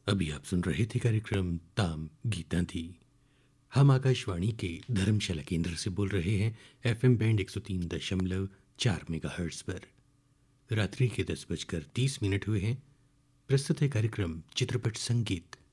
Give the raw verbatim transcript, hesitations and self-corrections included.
अभी आप सुन रहे थे कार्यक्रम ताम गीता थी। हम आकाशवाणी के धर्मशाला केंद्र से बोल रहे हैं एफएम बैंड एक सौ तीन दशमलव चार मेगाहर्ट्ज पर। रात्रि के दस बजकर तीस मिनट हुए हैं। प्रस्तुत है कार्यक्रम चित्रपट संगीत।